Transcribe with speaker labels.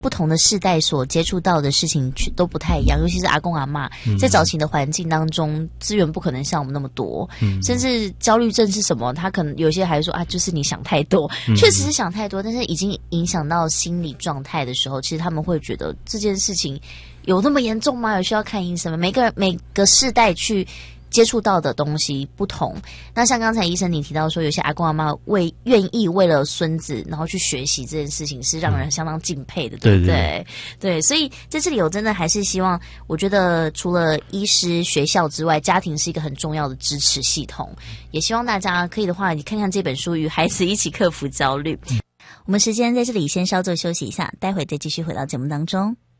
Speaker 1: 不同的世代所接触到的事情都不太一样，尤其是阿公阿嬷，在早期的环境当中，资源不可能像我们那么多，甚至焦虑症是什么，他可能有些还说啊，就是你想太多，确实是想太多，但是已经影响到心理状态的时候，其实他们会觉得这件事情有那么严重吗？有需要看医生吗？每个世代去接触到的东西不同，那像刚才医生你提到说，有些阿公阿嬷愿意为了孙子然后去学习这件事情，是让人相当敬佩的，对不对？对，所以在这里我真的还是希望，我觉得除了医师、学校之外，家庭是一个很重要的支持系统，也希望大家可以的话，你看看这本书《与孩子一起克服焦虑》。我们时间在这里先稍作休息一下，待会再继续回到节目当中。